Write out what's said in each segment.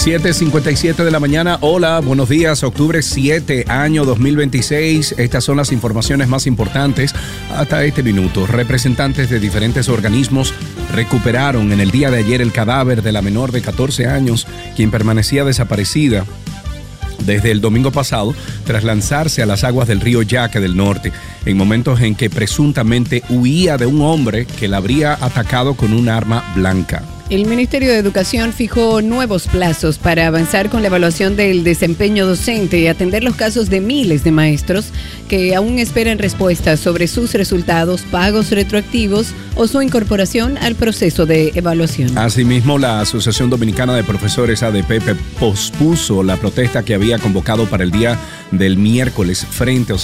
7:57 de la mañana. Hola, buenos días. Octubre 7, año 2026. Estas son las informaciones más importantes hasta este minuto. Representantes de diferentes organismos recuperaron en el día de ayer el cadáver de la menor de 14 años, quien permanecía desaparecida desde el domingo pasado tras lanzarse a las aguas del río Yaque del Norte, en momentos en que presuntamente huía de un hombre que la habría atacado con un arma blanca. El Ministerio de Educación fijó nuevos plazos para avanzar con la evaluación del desempeño docente y atender los casos de miles de maestros que aún esperan respuestas sobre sus resultados, pagos retroactivos o su incorporación al proceso de evaluación. Asimismo, la Asociación Dominicana de Profesores ADP pospuso la protesta que había convocado para el día del miércoles frente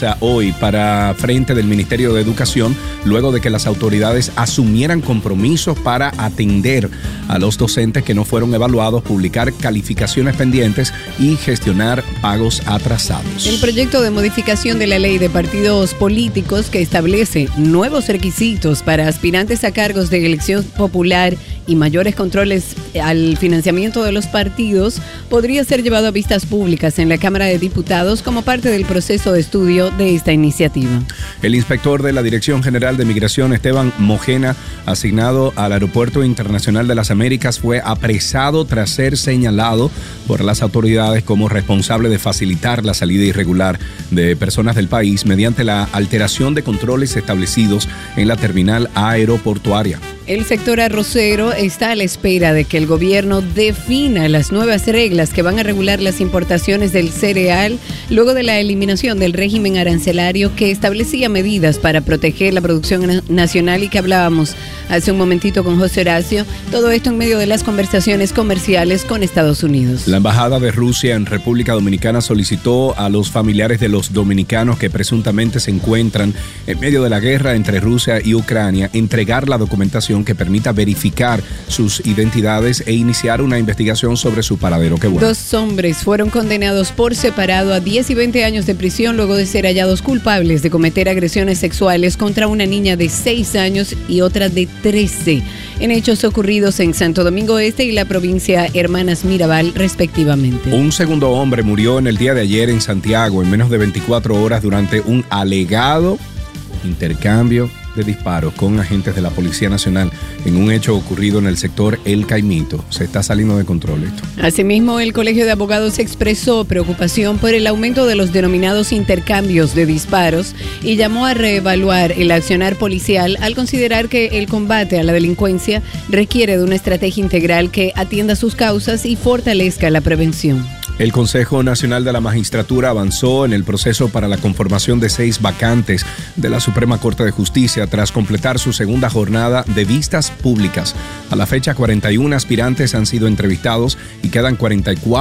del Ministerio de Educación, luego de que las autoridades asumieran compromisos para atender a los docentes que no fueron evaluados, publicar calificaciones pendientes y gestionar pagos atrasados. El proyecto de modificación de la ley de partidos políticos que establece nuevos requisitos para aspirantes a cargos de elección popular y mayores controles al financiamiento de los partidos podría ser llevado a vistas públicas en la Cámara de Diputados como parte del proceso de estudio de esta iniciativa. El inspector de la Dirección General de Migración, Esteban Mojena, asignado al Aeropuerto Internacional de las Américas, fue apresado tras ser señalado por las autoridades como responsable de facilitar la salida irregular de personas del país mediante la alteración de controles establecidos en la terminal aeroportuaria. El sector arrocero está a la espera de que el gobierno defina las nuevas reglas que van a regular las importaciones del cereal luego de la eliminación del régimen arancelario que establecía medidas para proteger la producción nacional y que hablábamos hace un momentito con José Horacio. Todo esto en medio de las conversaciones comerciales con Estados Unidos. La Embajada de Rusia en República Dominicana solicitó a los familiares de los dominicanos que presuntamente se encuentran en medio de la guerra entre Rusia y Ucrania entregar la documentación que permita verificar sus identidades e iniciar una investigación sobre su paradero. Qué bueno. 2 hombres fueron condenados por separado a 10 y 20 años de prisión luego de ser hallados culpables de cometer agresiones sexuales contra una niña de 6 años y otra de 13, en hechos ocurridos en Santo Domingo Este y la provincia Hermanas Mirabal, respectivamente. Un segundo hombre murió en el día de ayer en Santiago en menos de 24 horas durante un alegado intercambio de disparos con agentes de la Policía Nacional en un hecho ocurrido en el sector El Caimito. Se está saliendo de control esto. Asimismo, el Colegio de Abogados expresó preocupación por el aumento de los denominados intercambios de disparos y llamó a reevaluar el accionar policial al considerar que el combate a la delincuencia requiere de una estrategia integral que atienda sus causas y fortalezca la prevención. El Consejo Nacional de la Magistratura avanzó en el proceso para la conformación de 6 vacantes de la Suprema Corte de Justicia tras completar su segunda jornada de vistas públicas. A la fecha, 41 aspirantes han sido entrevistados y quedan 44